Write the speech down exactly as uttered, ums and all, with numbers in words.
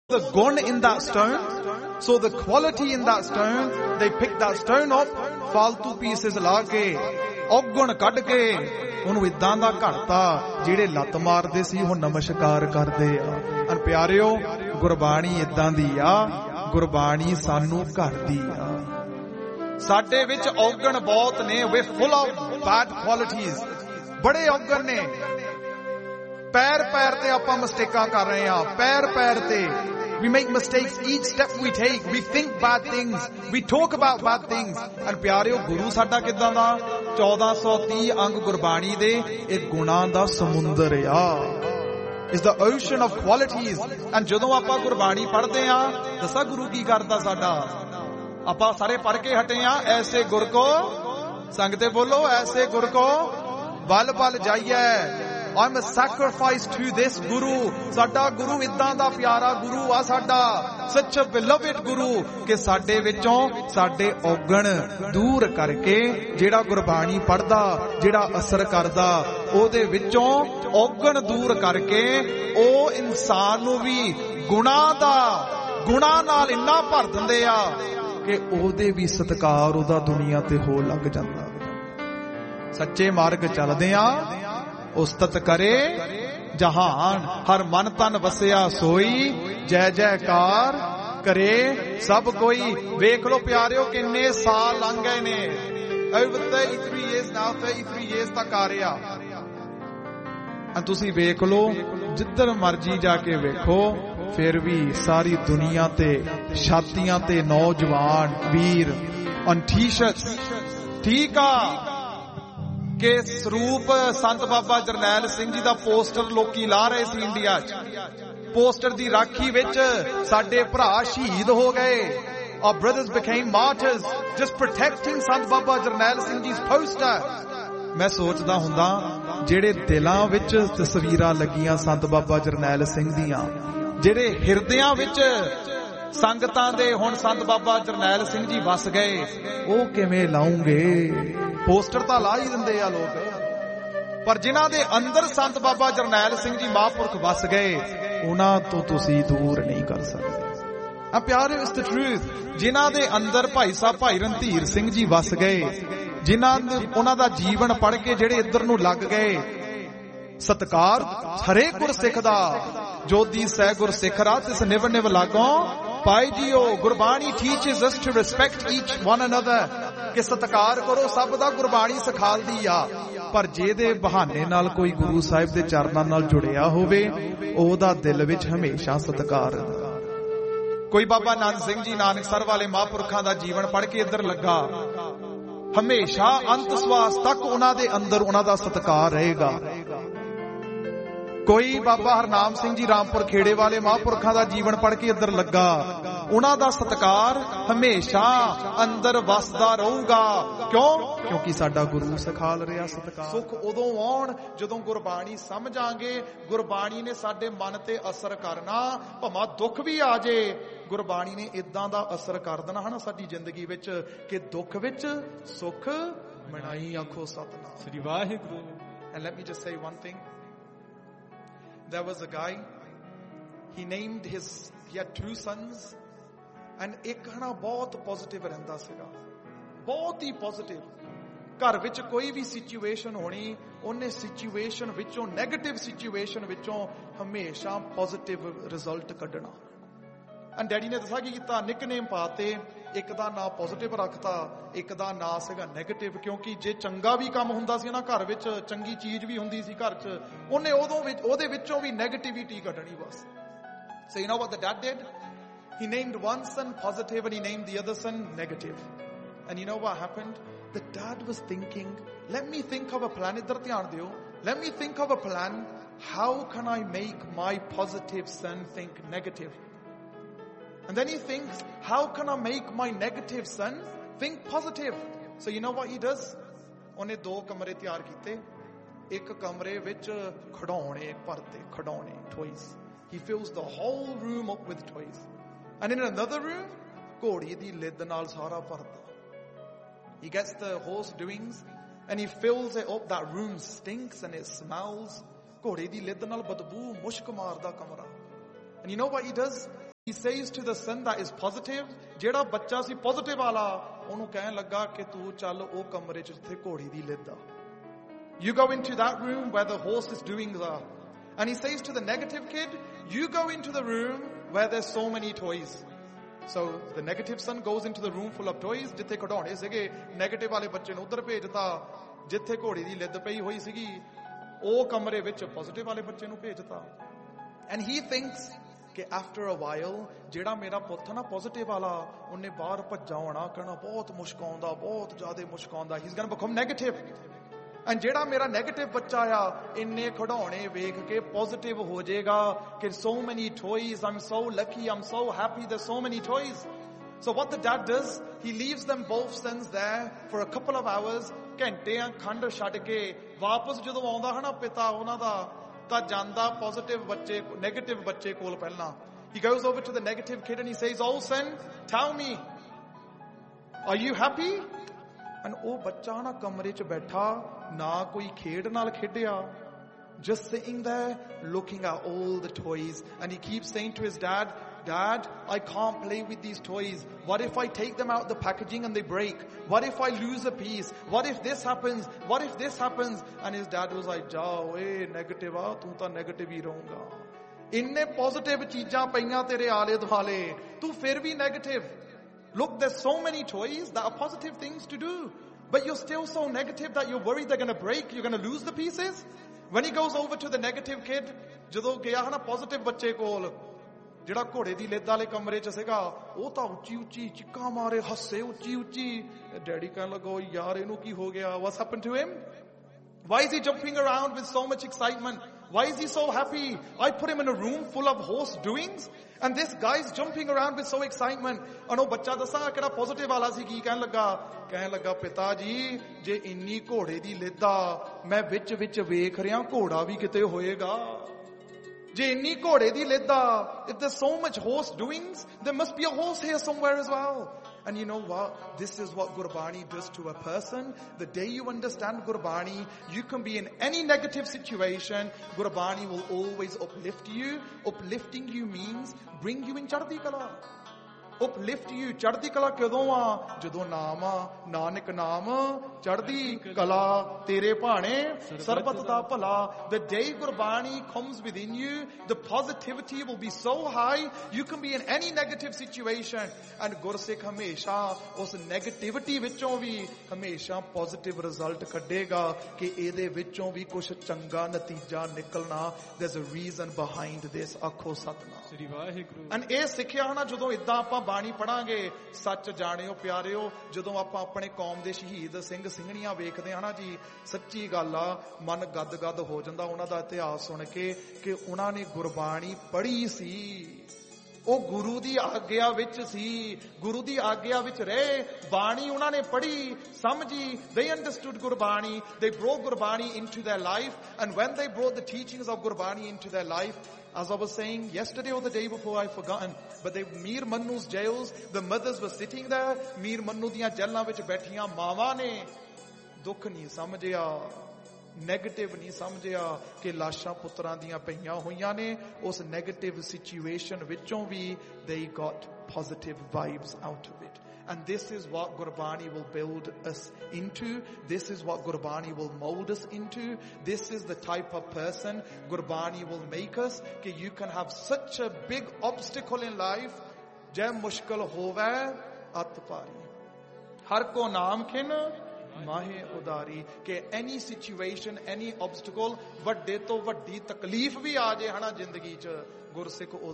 the gun in that stone, so the quality in that stone, they picked that stone up, faltu pieces ਲਾ ਕੇ ਔਗਣ ਕੱਢ ਕੇ ਉਹਨੂੰ ਇਦਾਂ ਦਾ ਘੜਤਾ ਜਿਹੜੇ ਲੱਤ ਮਾਰਦੇ ਸੀ ਉਹ ਨਮਸਕਾਰ ਕਰਦੇ ਆ। ਅਨ ਪਿਆਰਿਓ, ਗੁਰਬਾਣੀ ਇਦਾਂ ਦੀ ਆ, ਗੁਰਬਾਣੀ ਸਾਨੂੰ ਘੜਦੀ ਆ। ਸਾਡੇ ਵਿੱਚ ਔਗਣ ਬਹੁਤ ਨੇ, ਵੇ ਫੁੱਲ ਆਫ ਬੈਡ ਕੁਆਲਿਟੀਜ਼, ਬੜੇ ਔਗਣ ਨੇ। ਪੈਰ ਪੈਰ ਤੇ ਆਪਾਂ ਮਿਸਟੇਕਾਂ ਕਰ ਰਹੇ ਆ, ਪੈਰ ਪੈਰ ਤੇ we make mistakes each step we take, we think bad things, we talk about bad things। and ਪਿਆਰਿਓ, ਗੁਰੂ ਸਾਡਾ ਕਿਦਾਂ ਦਾ? ਚੌਦਾਂ ਸੌ ਤੀਹ ਅੰਗ ਗੁਰਬਾਣੀ ਦੇ ਇਹ ਗੁਣਾਂ ਦਾ ਸਮੁੰਦਰ ਆ, is the ocean of qualities। and ਜਦੋਂ ਆਪਾਂ ਗੁਰਬਾਣੀ ਪੜ੍ਹਦੇ ਆ, ਦੱਸਾਂ ਗੁਰੂ ਕੀ ਕਰਦਾ ਸਾਡਾ? ਆਪਾਂ ਸਾਰੇ ਪੜ੍ਹ ਕੇ ਹਟੇ ਆ, ਐਸੇ ਗੁਰ ਕੋ ਸੰਗਤੇ ਬੋਲੋ, ਐਸੇ ਗੁਰ ਕੋ ਬਲ ਬਲ ਜਾਈਏ। I'm a sacrifice to this Guru। ਸਾਡਾ ਗੁਰੂ ਇਦਾਂ ਦਾ ਪਿਆਰਾ ਗੁਰੂ ਆ ਸਾਡਾ, such a beloved ਗੁਰੂ ਕਿ ਸਾਡੇ ਵਿੱਚੋਂ ਸਾਡੇ ਔਗਣ ਦੂਰ ਕਰਕੇ, ਜਿਹੜਾ ਗੁਰਬਾਣੀ ਪੜ੍ਹਦਾ, ਜਿਹੜਾ ਅਸਰ ਕਰਦਾ, ਉਹਦੇ ਵਿੱਚੋਂ ਔਗਣ ਦੂਰ ਕਰਕੇ ਉਹ ਇਨਸਾਨ ਨੂੰ ਵੀ ਗੁਨਾਹ ਦਾ ਗੁਨਾਹ ਨਾਲ ਇੰਨਾ ਭਰ ਦਿੰਦੇ ਆ ਕਿ ਉਹਦੇ ਵੀ ਸਤਿਕਾਰ ਉਹਦਾ ਦੁਨੀਆ ਤੇ ਹੋ ਲੱਗ ਜਾਂਦਾ। ਸੱਚੇ ਮਾਰਗ ਚੱਲਦੇ ਆ, ਉਸਤਤ ਕਰੇ ਜਹਾਨ, ਹਰ ਮਨ ਤਨ ਵਸਿਆ ਸੋਈ, ਜੈ ਜੈਕਾਰ ਕਰੇ ਸਭ ਕੋਈ। ਵੇਖ ਲੋ ਪਿਆਰਿਓ, ਕਿੰਨੇ ਸਾਲ ਲੰਘ ਗਏ ਨੇ, over thirty-three years now, thirty-three years ਤੱਕ ਆ ਰਿਹਾ। ਤੁਸੀਂ ਵੇਖ ਲੋ, ਜਿੱਧਰ ਮਰਜੀ ਜਾ ਕੇ ਵੇਖੋ, ਫਿਰ ਵੀ ਸਾਰੀ ਦੁਨੀਆ ਤੇ ਛਾਤੀਆਂ ਤੇ ਨੌਜਵਾਨ ਵੀਰ ਔਨ ਟੀ-ਸ਼ਰਟਸ, ਠੀਕ ਆ ਕਿ ਸਰੂਪ ਸੰਤ ਬਾਬਾ ਜਰਨੈਲ ਸਿੰਘ ਜੀ ਦਾ ਪੋਸਟਰ ਲੋਕੀ ਲਾ ਰਹੇ ਸੀ ਇੰਡੀਆ 'ਚ। ਪੋਸਟਰ ਦੀ ਰਾਖੀ ਵਿੱਚ ਸਾਡੇ ਭਰਾ ਸ਼ਹੀਦ ਹੋ ਗਏ। Our brothers became martyrs just protecting Sant Baba Jarnail Singh ji the poster. ਮੈਂ ਸੋਚਦਾ ਹੁੰਦਾ, ਜਿਹੜੇ ਦਿਲਾਂ ਵਿੱਚ ਤਸਵੀਰਾਂ ਲੱਗੀਆਂ ਸੰਤ ਬਾਬਾ ਜਰਨੈਲ ਸਿੰਘ ਦੀਆਂ, ਜਿਹੜੇ ਹਿਰਦਿਆਂ ਵਿੱਚ ਸੰਗਤਾਂ ਦੇ ਹੁਣ ਸੰਤ ਬਾਬਾ ਜਰਨੈਲ ਸਿੰਘ ਜੀ ਵਸ ਗਏ, ਉਹ ਕਿਵੇਂ ਲਾਉਂਗੇ? ਪੋਸਟਰ ਤਾਂ ਲਾ ਹੀ ਦਿੰਦੇ ਆ ਲੋਕ, ਪਰ ਜਿਨ੍ਹਾਂ ਦੇ ਅੰਦਰ ਸੰਤ ਬਾਬਾ ਜਰਨੈਲ ਸਿੰਘ ਜੀ ਮਹਾਂਪੁਰਖ ਵਸ ਗਏ, ਉਹਨਾਂ ਤੋਂ ਤੁਸੀਂ ਦੂਰ ਨਹੀਂ ਕਰ ਸਕਦੇ। ਆ ਪਿਆਰੇ, ਇਸ ਦ ਟਰੂਥ, ਜਿਨ੍ਹਾਂ ਦੇ ਅੰਦਰ ਭਾਈ ਸਾਹਿਬ ਭਾਈ ਰਣਧੀਰ ਸਿੰਘ ਜੀ ਵਸ ਗਏ, ਜਿਨ੍ਹਾਂ ਉਹਨਾਂ ਦਾ ਜੀਵਨ ਪੜ੍ਹ ਕੇ ਜਿਹੜੇ ਇੱਧਰ ਨੂੰ ਲੱਗ ਗਏ, ਸਤਕਾਰ ਹਰੇਕ ਗੁਰਸਿੱਖ ਦਾ, ਜੋਤੀ ਸਹਿ ਗੁਰਸਿੱਖ ਰਾ ਤਿਸ ਨਿਵ ਨਿਵ ਲਾਗੋਂ ਪਾਈ JIO. Gurbani teaches us to respect each one another, ਕਿ ਸਤਕਾਰ ਕਰੋ ਸਭ ਦਾ, ਗੁਰਬਾਣੀ ਸਿਖਾਲਦੀ ਆ। ਪਰ ਜਿਹਦੇ ਬਹਾਨੇ ਨਾਲ ਕੋਈ ਗੁਰੂ ਸਾਹਿਬ ਦੇ ਚਰਨਾਂ ਨਾਲ ਜੁੜਿਆ ਹੋਵੇ, ਉਹਦਾ ਦਿਲ ਵਿੱਚ ਹਮੇਸ਼ਾ ਸਤਕਾਰ। ਕੋਈ ਬਾਬਾ ਨਾਨਕ ਸਿੰਘ ਜੀ ਨਾਨਕਸਰ ਵਾਲੇ ਮਹਾਂਪੁਰਖਾਂ ਦਾ ਜੀਵਨ ਪੜ੍ਹ ਕੇ ਇੱਧਰ ਲੱਗਾ, ਹਮੇਸ਼ਾ ਅੰਤ ਸਵਾਸ ਤੱਕ ਉਹਨਾਂ ਦੇ ਅੰਦਰ ਉਹਨਾਂ ਦਾ ਸਤਕਾਰ ਰਹੇਗਾ। ਕੋਈ ਬਾਬਾ ਹਰਨਾਮ ਸਿੰਘ ਜੀ ਰਾਮਪੁਰ ਖੇੜੇ ਵਾਲੇ ਮਹਾਂਪੁਰਖਾਂ ਦਾ ਜੀਵਨ ਪੜ੍ਹ ਕੇ ਇੱਧਰ ਲੱਗਾ, ਉਹਨਾਂ ਦਾ ਸਤਕਾਰ ਹਮੇਸ਼ਾ ਅੰਦਰ ਵਸਦਾ ਰਹੂਗਾ। ਕਿਉਂ? ਕਿਉਂਕਿ ਸਾਡਾ ਗੁਰੂ ਸਿਖਾਲ ਰਿਹਾ ਸਤਕਾਰ। ਸੁੱਖ ਉਦੋਂ ਆਉਣ ਜਦੋਂ ਗੁਰਬਾਣੀ ਸਮਝਾਂਗੇ, ਗੁਰਬਾਣੀ ਨੇ ਸਾਡੇ ਮਨ ਤੇ ਅਸਰ ਕਰਨਾ, ਭਾਵੇਂ ਦੁੱਖ ਵੀ ਆ ਜੇ, ਗੁਰਬਾਣੀ ਨੇ ਇਦਾਂ ਦਾ ਅਸਰ ਕਰ ਦੇਣਾ ਹਨਾ ਸਾਡੀ ਜ਼ਿੰਦਗੀ ਵਿੱਚ ਕਿ ਦੁੱਖ ਵਿੱਚ ਸੁੱਖ ਮਨਾਈ। ਆਖੋ ਸਤਿਨਾਮ ਸ੍ਰੀ Waheguru. And let me just say one thing. There was a guy, he named his, he had two sons, and ਇੱਕ ਹਨਾ ਬਹੁਤ ਪੋਜ਼ਿਟਿਵ ਰਹਿੰਦਾ ਸੀਗਾ, ਬਹੁਤ ਹੀ ਪੋਜ਼ਿਟਿਵ। ਘਰ ਵਿੱਚ ਕੋਈ ਵੀ ਸਿਚੁਏਸ਼ਨ ਹੋਣੀ, ਉਹਨੇ ਸਿਚੁਏਸ਼ਨ ਵਿੱਚੋਂ, ਨੈਗੇਟਿਵ ਸਿਚੁਏਸ਼ਨ ਵਿੱਚੋਂ ਹਮੇਸ਼ਾ ਪੋਜ਼ਿਟਿਵ ਰਿਜ਼ਲਟ ਕੱਢਣਾ। ਐਂਡ ਡੈਡੀ ਨੇ ਦੱਸਿਆ ਕੀ ਕੀਤਾ, ਨਿਕਨੇਮ ਪਾਤੇ, ਇੱਕ ਦਾ ਨਾਂ ਪੋਜ਼ਿਟਿਵ ਰੱਖਤਾ, ਇੱਕ ਦਾ ਨਾਂ ਸੀਗਾ ਨੈਗੇਟਿਵ। ਕਿਉਂਕਿ ਜੇ ਚੰਗਾ ਵੀ ਕੰਮ ਹੁੰਦਾ ਸੀ ਨਾ ਘਰ ਵਿੱਚ, ਚੰਗੀ ਚੀਜ਼ ਵੀ ਹੁੰਦੀ ਸੀ ਘਰ 'ਚ, ਉਹਨੇ ਉਦੋਂ ਵਿੱਚ ਉਹਦੇ ਵਿੱਚੋਂ ਵੀ ਨੈਗੇਟਿਵਿਟੀ ਕੱਢਣੀ ਬਸ। So you know what the dad did? He named one son positive and he named the other son negative. And you know what happened? The dad was thinking, let me think of a plan. ਇੱਧਰ ਧਿਆਨ ਦਿਓ, let me think of a plan. How can I make my positive son think negative? And then he thinks, how can I make my negative son think positive? So you know what he does? ਉਹਨੇ ਦੋ ਕਮਰੇ ਤਿਆਰ ਕੀਤੇ, ਇੱਕ ਕਮਰੇ ਵਿੱਚ ਖਿਡੌਣੇ ਭਰਤੇ, ਖਿਡੌਣੇ, toys. He fills the whole room up with toys. And in another room, ਘੋੜੀ ਦੀ ਲਿੱਦ ਨਾਲ ਸਾਰਾ ਭਰਤਾ। He gets the horse doings and he fills it up. That room stinks and it smells. ਘੋੜੇ ਦੀ ਲਿੱਦ ਨਾਲ ਬਦਬੂ, ਮੁਸ਼ਕ ਮਾਰਦਾ ਕਮਰਾ। And you know what he does? He says to the son that is positive, ਜਿਹੜਾ ਬੱਚਾ ਸੀ positive ਵਾਲਾ, ਉਹਨੂੰ ਕਹਿਣ ਲੱਗਾ ਕਿ ਤੂੰ ਚੱਲ ਉਹ ਕਮਰੇ 'ਚ ਜਿੱਥੇ ਘੋੜੀ ਦੀ ਲਿੱਦ ਆ. You go into that room where the horse is doing that. And he says to the negative kid, you go into the room where there's so many toys. So the negative son goes into the room full of toys. ਜਿੱਥੇ ਖਿਡੌਣੇ ਸੀਗੇ, negative ਵਾਲੇ ਬੱਚੇ ਨੂੰ ਉੱਧਰ ਭੇਜਤਾ. ਜਿੱਥੇ ਘੋੜੀ ਦੀ ਲਿੱਦ ਪਈ ਹੋਈ ਸੀਗੀ, ਉਹ ਕਮਰੇ ਵਿੱਚ positive ਵਾਲੇ ਬੱਚੇ ਨੂੰ ਭੇਜਤਾ. And he thinks ਕਿ after a while ਜਿਹੜਾ ਮੇਰਾ ਪੁੱਤ ਨਾ positive ਵਾਲਾ, ਉਹਨੇ ਬਾਹਰ ਭੱਜਾ ਹੋਣਾ, ਕਹਿਣਾ ਬਹੁਤ ਮੁਸ਼ਕ ਆਉਂਦਾ, ਬਹੁਤ ਜ਼ਿਆਦਾ ਮੁਸ਼ਕ ਆਉਂਦਾ. He's going to become negative. And ਜਿਹੜਾ ਮੇਰਾ negative ਬੱਚਾ ਆ, ਇੰਨੇ ਖਿਡੌਣੇ ਵੇਖ ਕੇ positive ਹੋ ਜਾਏਗਾ ਕਿ so many toys, I'm so lucky, I'm so happy, there's so many toys. So what the dad does, he leaves them both sons there for a couple of hours. ਘੰਟਿਆਂ ਖੰਡ ਛੱਡ ਕੇ ਵਾਪਸ ਜਦੋਂ ਆਉਂਦਾ ਹੈ ਨਾ ਪਿਤਾ ਉਹਨਾਂ ਦਾ, ਤਾਂ ਜਾਂਦਾ positive ਬੱਚੇ, negative ਬੱਚੇ ਕੋਲ ਪਹਿਲਾਂ. He goes over to the negative kid and he says, oh son, tell me, are you happy? And ਉਹ ਬੱਚਾ ਨਾ ਕਮਰੇ 'ਚ ਬੈਠਾ, ਨਾ ਕੋਈ ਖੇਡ ਨਾਲ ਖੇਡਿਆ, just sitting there looking at all the toys. And he keeps saying to his dad, Dad, I can't play with these toys. What if I take them out the packaging and they break? What if I lose a piece? What if this happens? What if this happens? And his dad was like, ਜਾਓ ਏ negative ਆ, ਤੂੰ ਤਾਂ negative ਹੀ ਰਹੂੰਗਾ. ਇੰਨੇ positive ਚੀਜ਼ਾਂ ਪਈਆਂ ਤੇਰੇ ਆਲੇ ਦੁਆਲੇ, ਤੂੰ ਫਿਰ ਵੀ negative. Look, there's so many toys that are positive things to do, but you're still so negative that you're worried they're going to break, you're going to lose the pieces. When he goes over to the negative kid, ਜਦੋਂ ਗਿਆ ਹੈ ਨਾ positive ਬੱਚੇ ਕੋਲ, ਜਿਹੜਾ ਘੋੜੇ ਦੀ ਲਿੱਦ ਵਾਲੇ ਕਮਰੇ 'ਚ ਸੀਗਾ, ਉਹ ਤਾਂ ਉੱਚੀ ਉੱਚੀ ਚੀਕਾਂ ਮਾਰੇ, ਹੱਸੇ ਉੱਚੀ ਉੱਚੀ. ਡੈਡੀ ਕਹਿਣ ਲੱਗਾ, ਯਾਰ ਇਹਨੂੰ ਕੀ ਹੋ ਗਿਆ? What's happened to him? Why is he jumping around with so much excitement? Why is he so happy? I put him in a room full of horse doings and this guy's jumping around with so excitement. And ਉਹ ਬੱਚਾ ਦੱਸਾਂ ਕਿਹੜਾ positive ਵਾਲਾ ਸੀ, ਕੀ ਕਹਿਣ ਲੱਗਾ? ਕਹਿਣ ਲੱਗਾ, ਪਿਤਾ ਜੀ ਜੇ ਇੰਨੀ ਘੋੜੇ ਦੀ ਲਿੱਦ ਆ, ਮੈਂ ਵਿੱਚ ਵਿੱਚ ਵੇਖ ਰਿਹਾ ਘੋੜਾ ਵੀ ਕਿਤੇ ਹੋਏਗਾ. ਜੇ ਇੰਨੀ ਘੋੜੇ ਦੀ ਲਿੱਦ ਆ, if there's so much horse doings, there must be a horse here somewhere as well. And you know what? This is what Gurbani does to a person. The day you understand Gurbani, you can be in any negative situation. Gurbani will always uplift you. Uplifting you means bring you in Chardi Kala. Uplift you. Chardi Kala ਕਦੋਂ ਆ? ਜਦੋਂ ਨਾਮ ਆ, ਨਾਨਕ ਨਾਮ ਚੜ੍ਹਦੀ ਕਲਾ ਤੇਰੇ ਭਾਣੇ ਸਰਬਤ ਦਾ ਭਲਾ. The day Gurbani comes within you, the positivity will be so high, you can be in any negative situation. And ਗੁਰਸਿੱਖ ਹਮੇਸ਼ਾ ਉਸ negativity ਵਿੱਚੋਂ ਵੀ ਹਮੇਸ਼ਾ positive result ਕੱਢੇਗਾ ਕਿ ਇਹਦੇ ਵਿੱਚੋਂ ਵੀ ਕੁਝ ਚੰਗਾ ਨਤੀਜਾ ਨਿਕਲਣਾ. There's a reason behind this. ਆਖੋ ਸਤਿਨਾਮ ਸ੍ਰੀ ਵਾਹਿਗੁਰੂ. And ਇਹ ਸਿੱਖਿਆ ਨਾ ਜਦੋਂ ਇਦਾਂ ਆਪਾਂ ਬਾਣੀ ਪੜਾਂਗੇ, ਸੱਚ ਜਾਣਿਓ ਪਿਆਰਿਓ, ਜਦੋਂ ਆਪਾਂ ਆਪਣੇ ਕੌਮ ਦੇ ਸ਼ਹੀਦ ਸਿੰਘ ਸਿੰਘਣੀਆਂ ਵੇਖਦੇ ਹਾਂ ਨਾ ਜੀ, ਸੱਚੀ ਗੱਲ ਆ, ਮਨ ਗਦ ਗਦ ਹੋ ਜਾਂਦਾ ਉਹਨਾਂ ਦਾ ਇਤਿਹਾਸ ਸੁਣ ਕੇ ਕਿ ਉਹਨਾਂ ਨੇ ਗੁਰਬਾਣੀ ਪੜ੍ਹੀ ਸੀ, ਉਹ ਗੁਰੂ ਦੀ ਆਗਿਆ ਵਿੱਚ ਸੀ, ਗੁਰੂ ਦੀ ਆਗਿਆ ਵਿੱਚ ਰਹੇ, ਬਾਣੀ ਉਹਨਾਂ ਨੇ ਪੜ੍ਹੀ, ਸਮਝੀ. They understood Gurbani, they brought Gurbani into their life, and when they brought the teachings of Gurbani into their life, as I was saying yesterday or the day before, I've forgotten, but they, Mir Mannu's jails, the mothers were sitting there, Mir Mannu ਦੀਆਂ ਜੇਲਾਂ ਵਿੱਚ ਬੈਠੀਆਂ ਮਾਵਾਂ ਨੇ ਦੁੱਖ ਨਹੀਂ ਸਮਝਿਆ, negative ਨਹੀਂ ਸਮਝਿਆ ਕਿ ਲਾਸ਼ਾਂ ਪੁੱਤਰਾਂ ਦੀਆਂ ਪਈਆਂ ਹੋਈਆਂ ਨੇ. ਉਸ ਨੈਗੇਟਿਵ ਸਿਚੁਏਸ਼ਨ ਵਿੱਚੋਂ ਵੀ they got positive vibes out of it. And this is what Gurbani will build us into. This is what Gurbani will mold us into. This is the type of person Gurbani will make us. That you can have such a big obstacle in life. Jai mushkil hove at pari. Har ko naam khin ਮਾਹੇ ਉਦਾਰੀ. ਕਿ any situation, any obstacle, ਵੱਡੇ ਤੋਂ ਵੱਡੀ ਤਕਲੀਫ ਵੀ ਆ ਜੇ ਹਨਾ ਜ਼ਿੰਦਗੀ 'ਚ, ਗੁਰਸਿੱਖ